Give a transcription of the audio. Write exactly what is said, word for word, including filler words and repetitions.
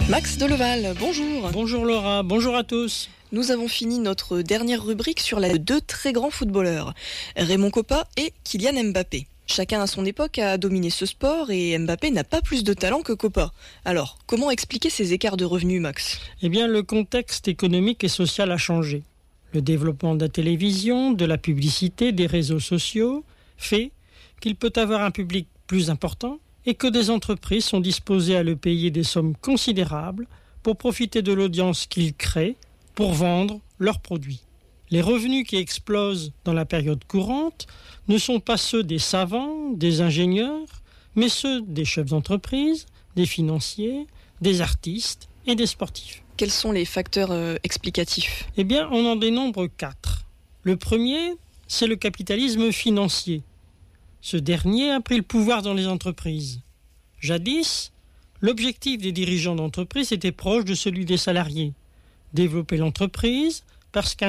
Max Deleval, bonjour. Bonjour Laura, bonjour à tous. Nous avons fini notre dernière rubrique sur les deux très grands footballeurs, Raymond Kopa et Kylian Mbappé. Chacun à son époque a dominé ce sport et Mbappé n'a pas plus de talent que Kopa. Alors, comment expliquer ces écarts de revenus, Max ? Eh bien, le contexte économique et social a changé. Le développement de la télévision, de la publicité, des réseaux sociaux fait qu'il peut avoir un public plus important et que des entreprises sont disposées à le payer des sommes considérables pour profiter de l'audience qu'ils créent pour vendre leurs produits. Les revenus qui explosent dans la période courante ne sont pas ceux des savants, des ingénieurs, mais ceux des chefs d'entreprise, des financiers, des artistes et des sportifs. Quels sont les facteurs euh, explicatifs ? Eh bien, on en dénombre quatre. Le premier, c'est le capitalisme financier. Ce dernier a pris le pouvoir dans les entreprises. Jadis, l'objectif des dirigeants d'entreprise était proche de celui des salariés. Développer l'entreprise parce qu'un